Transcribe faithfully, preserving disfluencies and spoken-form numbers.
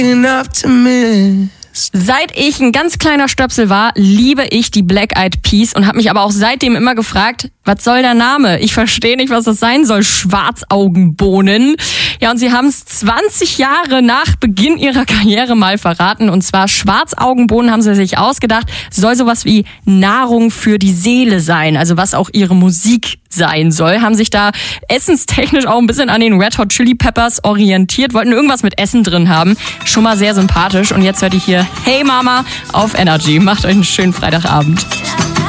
Seit ich ein ganz kleiner Stöpsel war, liebe ich die Black Eyed Peas und habe mich aber auch seitdem immer gefragt, was soll der Name? Ich verstehe nicht, was das sein soll. Schwarzaugenbohnen. Ja, und sie haben es zwanzig Jahre nach Beginn ihrer Karriere mal verraten. Und zwar Schwarzaugenbohnen haben sie sich ausgedacht, soll sowas wie Nahrung für die Seele sein. Also was auch ihre Musik sein soll. Haben sich da essenstechnisch auch ein bisschen an den Red Hot Chili Peppers orientiert. Wollten irgendwas mit Essen drin haben. Schon mal sehr sympathisch. Und jetzt hört ihr hier Hey Mama auf Energy. Macht euch einen schönen Freitagabend.